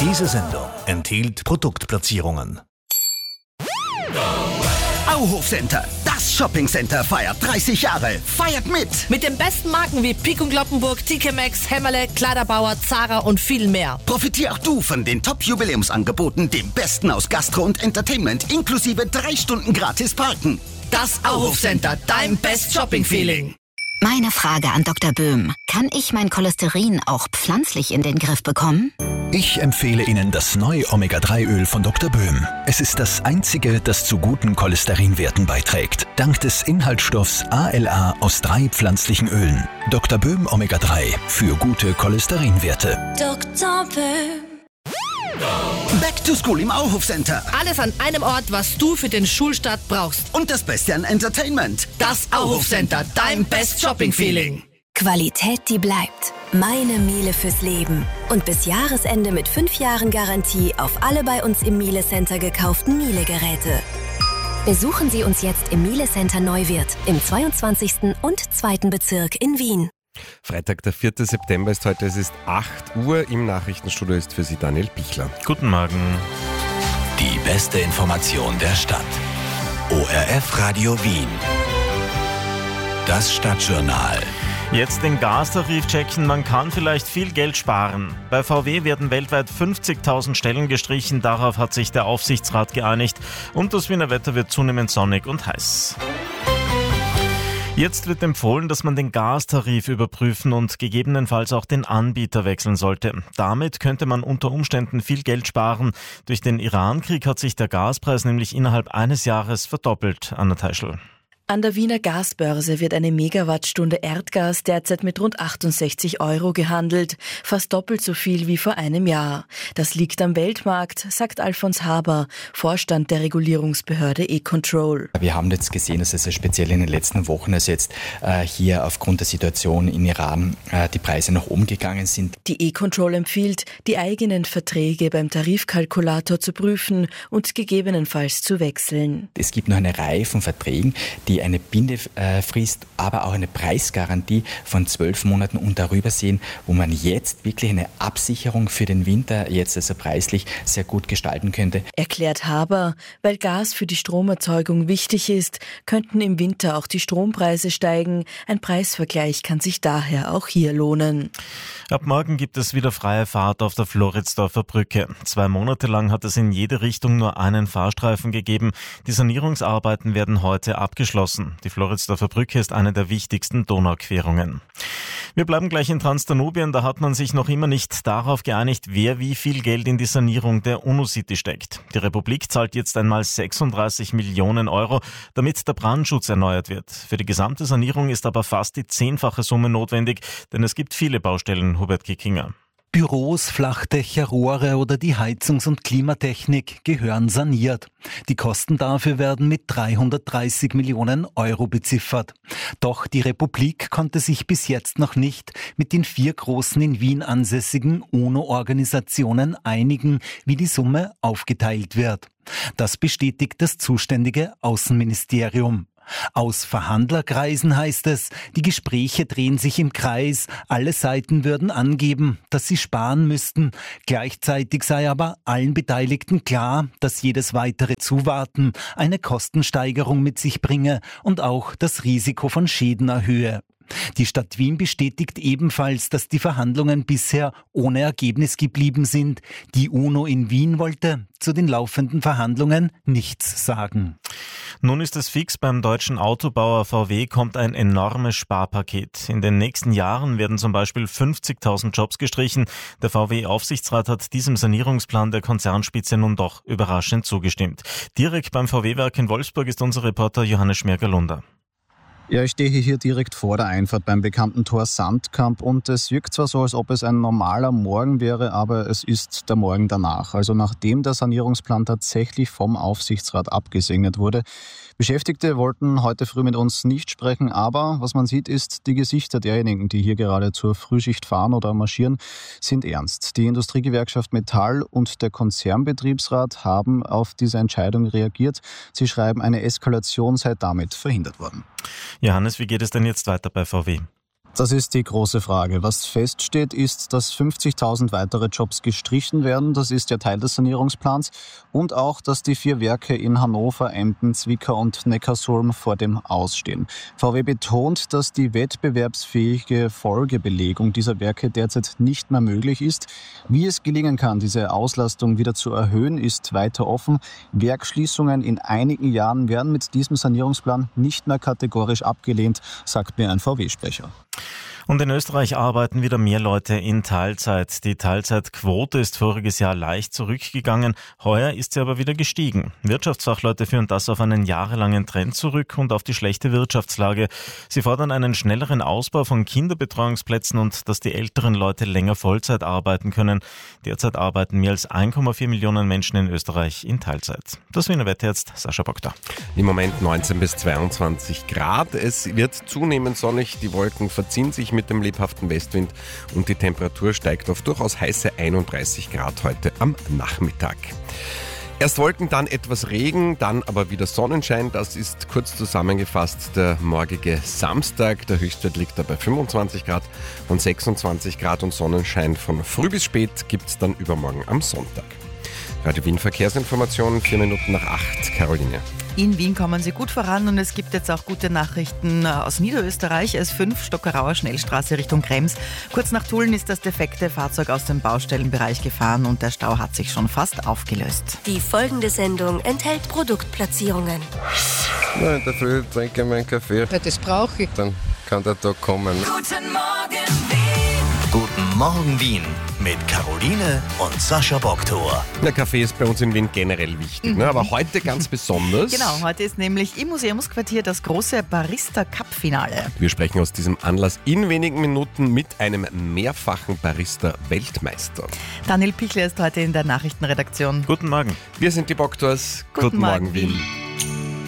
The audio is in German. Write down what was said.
Diese Sendung enthielt Produktplatzierungen. Auhof-Center, das Shoppingcenter feiert 30 Jahre. Feiert mit! Mit den besten Marken wie Pik & Kloppenburg, TK Maxx, Hämmerle, Kleiderbauer, Zara und viel mehr. Profitier auch du von den Top-Jubiläumsangeboten, dem Besten aus Gastro und Entertainment, inklusive 3 Stunden gratis Parken. Das Auhof-Center, dein Best-Shopping-Feeling. Meine Frage an Dr. Böhm. Kann ich mein Cholesterin auch pflanzlich in den Griff bekommen? Ich empfehle Ihnen das neue Omega-3-Öl von Dr. Böhm. Es ist das einzige, das zu guten Cholesterinwerten beiträgt. Dank des Inhaltsstoffs ALA aus 3 pflanzlichen Ölen. Dr. Böhm Omega-3 für gute Cholesterinwerte. Dr. Böhm. Back to School im Auhof-Center. Alles an einem Ort, was du für den Schulstart brauchst. Und das Beste an Entertainment. Das Auhof-Center, dein Best-Shopping-Feeling. Qualität, die bleibt. Meine Miele fürs Leben. Und bis Jahresende mit 5 Jahren Garantie auf alle bei uns im Miele Center gekauften Miele-Geräte. Besuchen Sie uns jetzt im Miele Center Neuwirth im 22. und 2. Bezirk in Wien. Freitag, der 4. September ist heute, es ist 8 Uhr. Im Nachrichtenstudio ist für Sie Daniel Bichler. Guten Morgen. Die beste Information der Stadt. ORF Radio Wien. Das Stadtjournal. Jetzt den Gastarif checken, man kann vielleicht viel Geld sparen. Bei VW werden weltweit 50.000 Stellen gestrichen, darauf hat sich der Aufsichtsrat geeinigt und das Wiener Wetter wird zunehmend sonnig und heiß. Jetzt wird empfohlen, dass man den Gastarif überprüfen und gegebenenfalls auch den Anbieter wechseln sollte. Damit könnte man unter Umständen viel Geld sparen. Durch den Iran-Krieg hat sich der Gaspreis nämlich innerhalb eines Jahres verdoppelt. Anna Teischl. An der Wiener Gasbörse wird eine Megawattstunde Erdgas derzeit mit rund 68 € gehandelt, fast doppelt so viel wie vor einem Jahr. Das liegt am Weltmarkt, sagt Alfons Haber, Vorstand der Regulierungsbehörde E-Control. Wir haben jetzt gesehen, dass es speziell in den letzten Wochen, also jetzt hier aufgrund der Situation in Iran, die Preise nach oben gegangen sind. Die E-Control empfiehlt, die eigenen Verträge beim Tarifkalkulator zu prüfen und gegebenenfalls zu wechseln. Es gibt noch eine Reihe von Verträgen, die eine Bindefrist, aber auch eine Preisgarantie von 12 Monaten und darüber sehen, wo man jetzt wirklich eine Absicherung für den Winter jetzt also preislich sehr gut gestalten könnte. Erklärt Haber, weil Gas für die Stromerzeugung wichtig ist, könnten im Winter auch die Strompreise steigen. Ein Preisvergleich kann sich daher auch hier lohnen. Ab morgen gibt es wieder freie Fahrt auf der Floridsdorfer Brücke. 2 Monate lang hat es in jede Richtung nur einen Fahrstreifen gegeben. Die Sanierungsarbeiten werden heute abgeschlossen. Die Floridsdorfer Brücke ist eine der wichtigsten Donauquerungen. Wir bleiben gleich in Transdanubien, da hat man sich noch immer nicht darauf geeinigt, wer wie viel Geld in die Sanierung der UNO-City steckt. Die Republik zahlt jetzt einmal 36 Millionen €, damit der Brandschutz erneuert wird. Für die gesamte Sanierung ist aber fast die 10-fache Summe notwendig, denn es gibt viele Baustellen, Hubert Kickinger. Büros, Flachdächer, Rohre oder die Heizungs- und Klimatechnik gehören saniert. Die Kosten dafür werden mit 330 Millionen € beziffert. Doch die Republik konnte sich bis jetzt noch nicht mit den 4 großen in Wien ansässigen UNO-Organisationen einigen, wie die Summe aufgeteilt wird. Das bestätigt das zuständige Außenministerium. Aus Verhandlerkreisen heißt es, die Gespräche drehen sich im Kreis, alle Seiten würden angeben, dass sie sparen müssten. Gleichzeitig sei aber allen Beteiligten klar, dass jedes weitere Zuwarten eine Kostensteigerung mit sich bringe und auch das Risiko von Schäden erhöhe. Die Stadt Wien bestätigt ebenfalls, dass die Verhandlungen bisher ohne Ergebnis geblieben sind. Die UNO in Wien wollte zu den laufenden Verhandlungen nichts sagen. Nun ist es fix, beim deutschen Autobauer VW kommt ein enormes Sparpaket. In den nächsten Jahren werden zum Beispiel 50.000 Jobs gestrichen. Der VW-Aufsichtsrat hat diesem Sanierungsplan der Konzernspitze nun doch überraschend zugestimmt. Direkt beim VW-Werk in Wolfsburg ist unser Reporter Johannes Schmerger-Lunder. Ja, ich stehe hier direkt vor der Einfahrt beim bekannten Tor Sandkamp und es wirkt zwar so, als ob es ein normaler Morgen wäre, aber es ist der Morgen danach. Also nachdem der Sanierungsplan tatsächlich vom Aufsichtsrat abgesegnet wurde. Beschäftigte wollten heute früh mit uns nicht sprechen, aber was man sieht, ist, die Gesichter derjenigen, die hier gerade zur Frühschicht fahren oder marschieren, sind ernst. Die Industriegewerkschaft Metall und der Konzernbetriebsrat haben auf diese Entscheidung reagiert. Sie schreiben, eine Eskalation sei damit verhindert worden. Johannes, wie geht es denn jetzt weiter bei VW? Das ist die große Frage. Was feststeht, ist, dass 50.000 weitere Jobs gestrichen werden. Das ist ja Teil des Sanierungsplans. Und auch, dass die 4 Werke in Hannover, Emden, Zwickau und Neckarsulm vor dem Ausstehen. VW betont, dass die wettbewerbsfähige Folgebelegung dieser Werke derzeit nicht mehr möglich ist. Wie es gelingen kann, diese Auslastung wieder zu erhöhen, ist weiter offen. Werksschließungen in einigen Jahren werden mit diesem Sanierungsplan nicht mehr kategorisch abgelehnt, sagt mir ein VW-Sprecher. Und in Österreich arbeiten wieder mehr Leute in Teilzeit. Die Teilzeitquote ist voriges Jahr leicht zurückgegangen, heuer ist sie aber wieder gestiegen. Wirtschaftsfachleute führen das auf einen jahrelangen Trend zurück und auf die schlechte Wirtschaftslage. Sie fordern einen schnelleren Ausbau von Kinderbetreuungsplätzen und dass die älteren Leute länger Vollzeit arbeiten können. Derzeit arbeiten mehr als 1,4 Millionen Menschen in Österreich in Teilzeit. Das Wiener Wetter jetzt, Sascha Bogda. Im Moment 19 bis 22 Grad. Es wird zunehmend sonnig, die Wolken verziehen sich mit dem lebhaften Westwind und die Temperatur steigt auf durchaus heiße 31 Grad heute am Nachmittag. Erst Wolken, dann etwas Regen, dann aber wieder Sonnenschein. Das ist kurz zusammengefasst der morgige Samstag. Der Höchstwert liegt da bei 25 Grad und 26 Grad und Sonnenschein von früh bis spät gibt es dann übermorgen am Sonntag. Radio Wien Verkehrsinformationen, 4 Minuten nach 8. Caroline. In Wien kommen Sie gut voran und es gibt jetzt auch gute Nachrichten aus Niederösterreich. S5 Stockerauer Schnellstraße Richtung Krems. Kurz nach Tulln ist das defekte Fahrzeug aus dem Baustellenbereich gefahren und der Stau hat sich schon fast aufgelöst. Die folgende Sendung enthält Produktplatzierungen. Na, in der Früh trinke ich meinen Kaffee. Ja, das brauche ich. Dann kann der Tag kommen. Guten Morgen, Wien! Guten Morgen, Wien. Mit Caroline und Sascha Bogtor. Der Kaffee ist bei uns in Wien generell wichtig, ne? Aber heute ganz besonders. Genau, heute ist nämlich im Museumsquartier das große Barista-Cup-Finale. Wir sprechen aus diesem Anlass in wenigen Minuten mit einem mehrfachen Barista-Weltmeister. Daniel Pichler ist heute in der Nachrichtenredaktion. Guten Morgen. Wir sind die Bogtors. Guten Morgen, Wien.